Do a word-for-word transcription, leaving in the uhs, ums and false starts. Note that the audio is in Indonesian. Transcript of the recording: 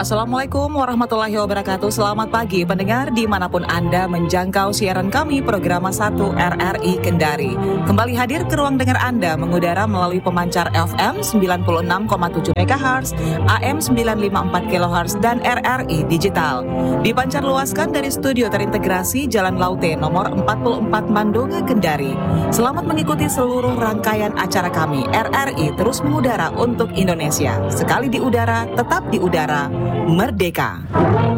Assalamualaikum warahmatullahi wabarakatuh. Selamat pagi pendengar dimanapun Anda menjangkau siaran kami Programa satu R R I Kendari. Kembali hadir ke ruang dengar Anda mengudara melalui pemancar F M sembilan puluh enam koma tujuh megahertz, A M sembilan lima empat kilohertz, dan R R I Digital. Dipancar luaskan dari studio terintegrasi Jalan Laute nomor empat puluh empat Mandonga, Kendari. Selamat mengikuti seluruh rangkaian acara kami. R R I terus mengudara untuk Indonesia. Sekali di udara, tetap di udara. Merdeka.